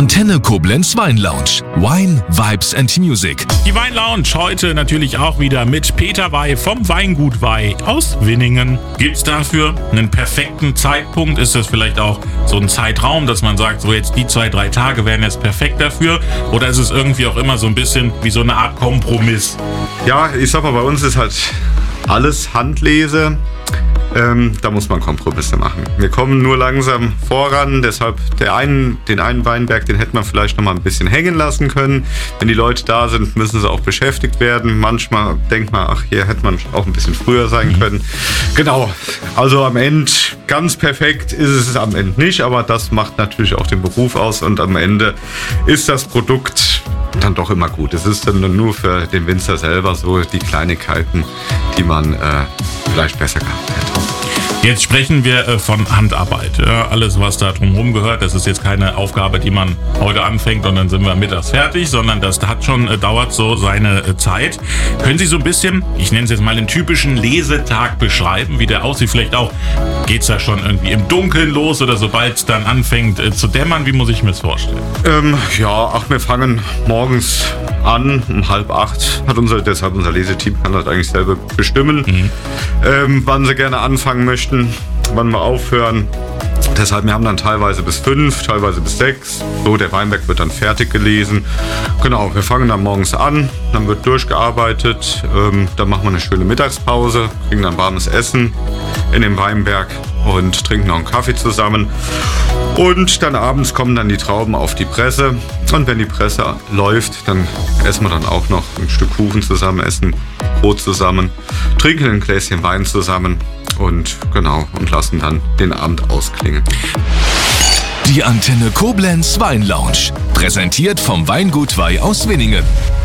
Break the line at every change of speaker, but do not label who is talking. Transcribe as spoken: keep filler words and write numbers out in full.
Antenne Koblenz Weinlounge. Wine, Vibes and Music.
Die Weinlounge heute natürlich auch wieder mit Peter Wey vom Weingut Wey aus Winningen. Gibt es dafür einen perfekten Zeitpunkt? Ist das vielleicht auch so ein Zeitraum, dass man sagt, so jetzt die zwei, drei Tage wären jetzt perfekt dafür? Oder ist es irgendwie auch immer so ein bisschen wie so eine Art Kompromiss?
Ja, ich sag mal, bei uns ist halt alles Handlese. Ähm, da muss man Kompromisse machen. Wir kommen nur langsam voran, deshalb der einen, den einen Weinberg, den hätte man vielleicht noch mal ein bisschen hängen lassen können. Wenn die Leute da sind, müssen sie auch beschäftigt werden. Manchmal denkt man, ach, hier hätte man auch ein bisschen früher sein können. Genau, also am Ende ganz perfekt ist es am Ende nicht, aber das macht natürlich auch den Beruf aus und am Ende ist das Produkt dann doch immer gut. Es ist dann nur für den Winzer selber so die Kleinigkeiten, die man äh, vielleicht besser gehabt hätte.
Jetzt sprechen wir äh, von Handarbeit. Ja, alles, was da drumherum gehört, das ist jetzt keine Aufgabe, die man heute anfängt und dann sind wir mittags fertig, sondern das hat schon, äh, dauert so seine äh, Zeit. Können Sie so ein bisschen, ich nenne es jetzt mal den typischen Lesetag beschreiben, wie der aussieht? Vielleicht auch, geht es da schon irgendwie im Dunkeln los oder sobald es dann anfängt äh, zu dämmern? Wie muss ich mir das vorstellen?
Ähm, ja, ach, wir fangen morgens an, um halb acht. Hat unser, deshalb unser Leseteam kann das eigentlich selber bestimmen, mhm. ähm, wann sie gerne anfangen möchten, wann wir aufhören. Deshalb, wir haben dann teilweise bis fünf, teilweise bis sechs. So, der Weinberg wird dann fertig gelesen. Genau, wir fangen dann morgens an, dann wird durchgearbeitet, ähm, dann machen wir eine schöne Mittagspause, kriegen dann warmes Essen in dem Weinberg und trinken noch einen Kaffee zusammen. Und dann abends kommen dann die Trauben auf die Presse. Und wenn die Presse läuft, dann essen wir dann auch noch ein Stück Kuchen zusammen, essen Brot zusammen, trinken ein Gläschen Wein zusammen. Und genau, und lassen dann den Abend ausklingen.
Die Antenne Koblenz Weinlounge, präsentiert vom Weingut Wey aus Winningen.